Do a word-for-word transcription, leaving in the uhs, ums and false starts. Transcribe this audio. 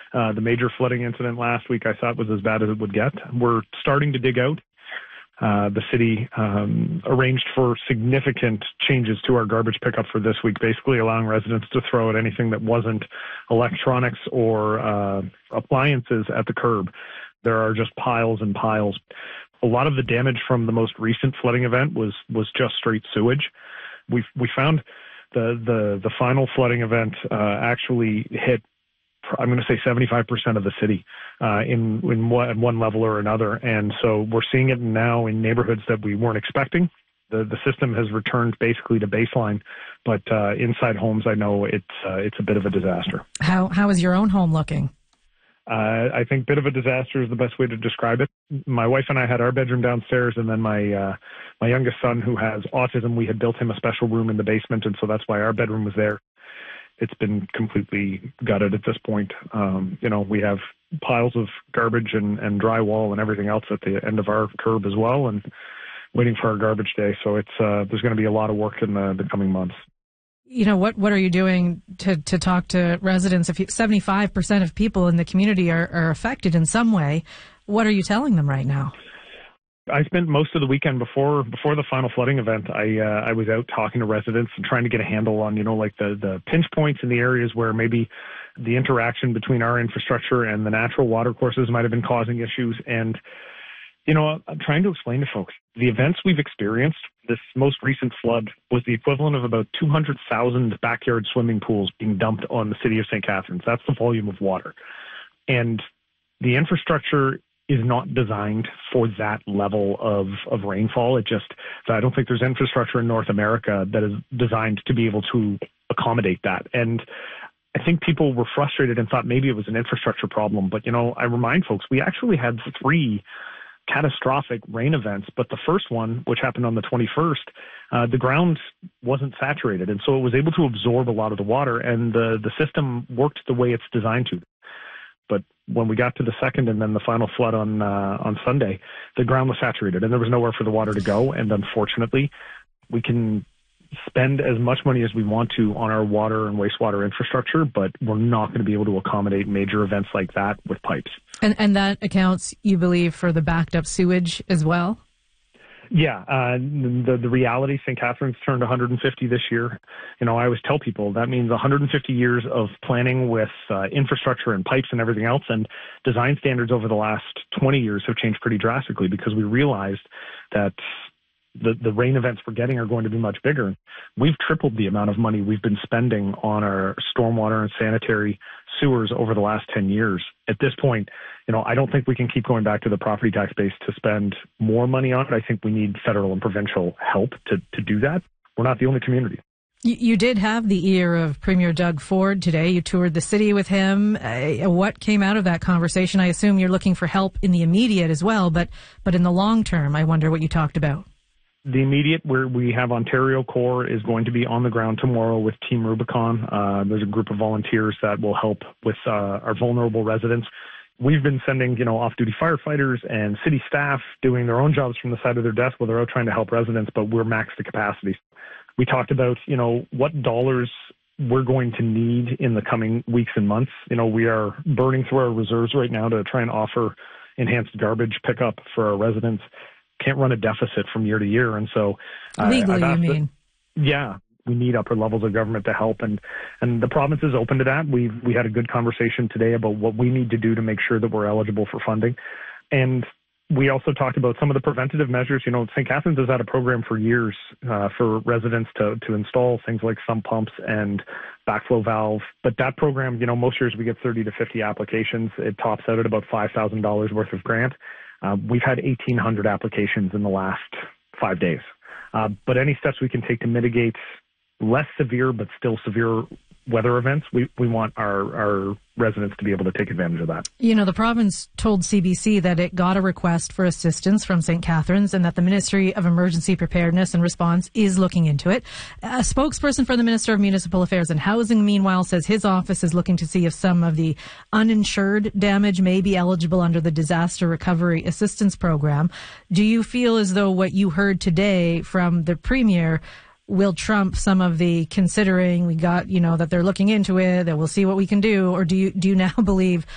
Uh, the major flooding incident last week I thought was as bad as it would get. We're starting to dig out. Uh, the city um, arranged for significant changes to our garbage pickup for this week, basically allowing residents to throw out anything that wasn't electronics or uh, appliances at the curb. There are just piles and piles. A lot of the damage from the most recent flooding event was was just straight sewage. We we found the the the final flooding event uh, actually hit, I'm going to say seventy-five percent of the city uh, in in one, one level or another, and so we're seeing it now in neighborhoods that we weren't expecting. The the system has returned basically to baseline, but uh, inside homes, I know it's uh, it's a bit of a disaster. How how is your own home looking? Uh, I think bit of a disaster is the best way to describe it. My wife and I had our bedroom downstairs, and then my uh, my youngest son, who has autism, we had built him a special room in the basement, and so that's why our bedroom was there. It's been completely gutted at this point. Um, you know, we have piles of garbage and, and drywall and everything else at the end of our curb as well, and waiting for our garbage day. So it's uh, there's going to be a lot of work in the, the coming months. You know, what, what are you doing to, to talk to residents? If you, seventy-five percent of people in the community are, are affected in some way, what are you telling them right now? I spent most of the weekend before before the final flooding event. I uh, I was out talking to residents and trying to get a handle on, you know, like the, the pinch points in the areas where maybe the interaction between our infrastructure and the natural water courses might have been causing issues. And, you know, I'm trying to explain to folks, the events we've experienced, this most recent flood was the equivalent of about two hundred thousand backyard swimming pools being dumped on the city of Saint Catharines. That's the volume of water. And the infrastructure is not designed for that level of, of rainfall. It just, I don't think there's infrastructure in North America that is designed to be able to accommodate that. And I think people were frustrated and thought maybe it was an infrastructure problem. But, you know, I remind folks, we actually had three catastrophic rain events, but the first one, which happened on the twenty-first, uh, the ground wasn't saturated, and so it was able to absorb a lot of the water, and the, the system worked the way it's designed to. But when we got to the second and then the final flood on uh, on Sunday, the ground was saturated, and there was nowhere for the water to go, and unfortunately, we can spend as much money as we want to on our water and wastewater infrastructure, but we're not going to be able to accommodate major events like that with pipes. And and that accounts, you believe, for the backed up sewage as well? Yeah, uh, the the reality, Saint Catharines turned one hundred fifty this year. You know, I always tell people that means one hundred fifty years of planning with uh, infrastructure and pipes and everything else, and design standards over the last twenty years have changed pretty drastically because we realized that the, the rain events we're getting are going to be much bigger. We've tripled the amount of money we've been spending on our stormwater and sanitary sewers over the last ten years. At this point, you know, I don't think we can keep going back to the property tax base to spend more money on it. I think we need federal and provincial help to, to do that. We're not the only community. You, you did have the ear of Premier Doug Ford today. You toured the city with him. Uh, what came out of that conversation? I assume you're looking for help in the immediate as well, but but in the long term, I wonder what you talked about. The immediate, where we have Ontario Corps is going to be on the ground tomorrow with Team Rubicon. Uh, there's a group of volunteers that will help with uh, our vulnerable residents. We've been sending, you know, off-duty firefighters and city staff doing their own jobs from the side of their desk while they're out trying to help residents, but we're maxed to capacity. We talked about, you know, what dollars we're going to need in the coming weeks and months. You know, we are burning through our reserves right now to try and offer enhanced garbage pickup for our residents. Can't run a deficit from year to year. And so uh, legally, you mean? That, yeah, we need upper levels of government to help. And, and the province is open to that. We've, we had a good conversation today about what we need to do to make sure that we're eligible for funding. And we also talked about some of the preventative measures. You know, Saint Catharines has had a program for years uh, for residents to, to install things like sump pumps and backflow valve. But that program, you know, most years we get thirty to fifty applications. It tops out at about five thousand dollars worth of grant. Uh, we've had eighteen hundred applications in the last five days. Uh, but any steps we can take to mitigate less severe but still severe weather events, we, we want our, our residents to be able to take advantage of that. You know, the province told C B C that it got a request for assistance from Saint Catharines and that the Ministry of Emergency Preparedness and Response is looking into it. A spokesperson for the Minister of Municipal Affairs and Housing, meanwhile, says his office is looking to see if some of the uninsured damage may be eligible under the Disaster Recovery Assistance Program. Do you feel as though what you heard today from the Premier will trump some of the considering we got, you know, that they're looking into it, that we'll see what we can do? Or do you do you now believe